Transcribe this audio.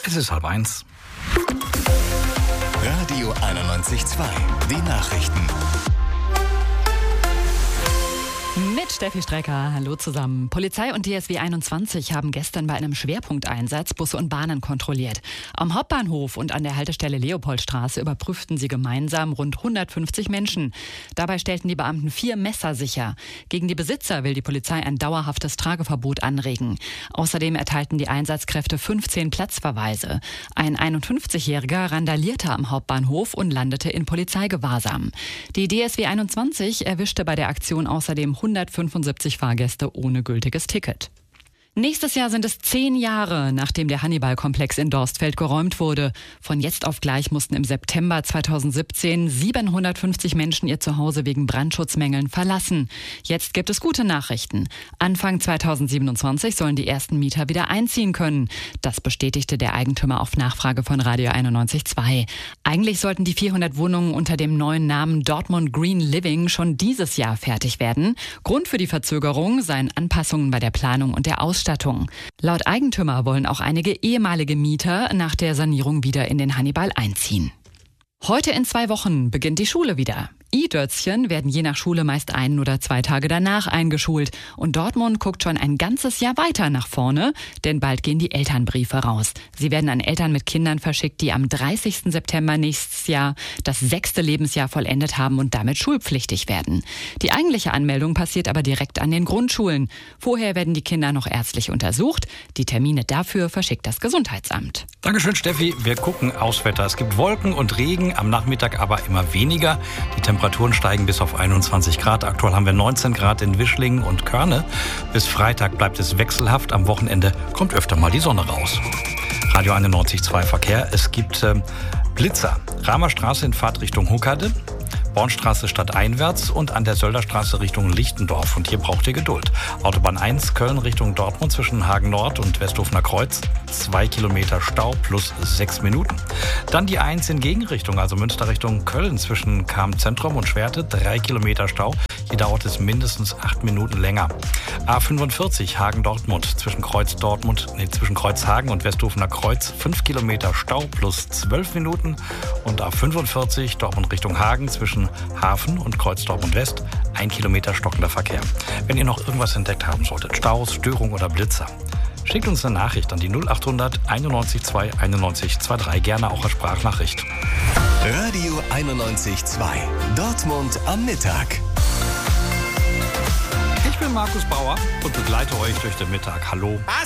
Es ist 12:30. Radio 91.2, die Nachrichten. Mit Steffi Strecker, hallo zusammen. Polizei und DSW 21 haben gestern bei einem Schwerpunkteinsatz Busse und Bahnen kontrolliert. Am Hauptbahnhof und an der Haltestelle Leopoldstraße überprüften sie gemeinsam rund 150 Menschen. Dabei stellten die Beamten 4 Messer sicher. Gegen die Besitzer will die Polizei ein dauerhaftes Trageverbot anregen. Außerdem erteilten die Einsatzkräfte 15 Platzverweise. Ein 51-Jähriger randalierte am Hauptbahnhof und landete in Polizeigewahrsam. Die DSW 21 erwischte bei der Aktion außerdem 175 Fahrgäste ohne gültiges Ticket. Nächstes Jahr sind es 10 Jahre, nachdem der Hannibal-Komplex in Dorstfeld geräumt wurde. Von jetzt auf gleich mussten im September 2017 750 Menschen ihr Zuhause wegen Brandschutzmängeln verlassen. Jetzt gibt es gute Nachrichten. Anfang 2027 sollen die ersten Mieter wieder einziehen können. Das bestätigte der Eigentümer auf Nachfrage von Radio 91.2. Eigentlich sollten die 400 Wohnungen unter dem neuen Namen Dortmund Green Living schon dieses Jahr fertig werden. Grund für die Verzögerung seien Anpassungen bei der Planung und der Ausstattung. Laut Eigentümer wollen auch einige ehemalige Mieter nach der Sanierung wieder in den Hannibal einziehen. Heute in 2 Wochen beginnt die Schule wieder. I-Dötzchen werden je nach Schule meist 1 oder 2 Tage danach eingeschult. Und Dortmund guckt schon ein ganzes Jahr weiter nach vorne, denn bald gehen die Elternbriefe raus. Sie werden an Eltern mit Kindern verschickt, die am 30. September nächstes Jahr das 6. Lebensjahr vollendet haben und damit schulpflichtig werden. Die eigentliche Anmeldung passiert aber direkt an den Grundschulen. Vorher werden die Kinder noch ärztlich untersucht. Die Termine dafür verschickt das Gesundheitsamt. Dankeschön, Steffi. Wir gucken aufs Wetter. Es gibt Wolken und Regen, am Nachmittag aber immer weniger. Die Temperaturen steigen bis auf 21 Grad. Aktuell haben wir 19 Grad in Wischlingen und Körne. Bis Freitag bleibt es wechselhaft. Am Wochenende kommt öfter mal die Sonne raus. Radio 91.2 Verkehr. Es gibt Blitzer. Ramerstraße in Fahrtrichtung Huckade. Bornstraße stadteinwärts und an der Sölderstraße Richtung Lichtendorf. Und hier braucht ihr Geduld. Autobahn 1 Köln Richtung Dortmund zwischen Hagen Nord und Westhofener Kreuz. 2 Kilometer Stau plus 6 Minuten. Dann die 1 in Gegenrichtung, also Münster Richtung Köln zwischen Cham-Zentrum und Schwerte. 3 Kilometer Stau. Hier dauert es mindestens 8 Minuten länger. A45 Hagen-Dortmund zwischen Kreuzhagen und Westhofener Kreuz. 5 Kilometer Stau plus 12 Minuten. Und A45 Dortmund Richtung Hagen zwischen Hafen und Kreuz Dortmund West. 1 Kilometer stockender Verkehr. Wenn ihr noch irgendwas entdeckt haben solltet, Staus, Störung oder Blitzer, schickt uns eine Nachricht an die 0800 91 91 23, gerne auch als Sprachnachricht. Radio 91.2, Dortmund am Mittag. Ich bin Markus Bauer und begleite euch durch den Mittag. Hallo.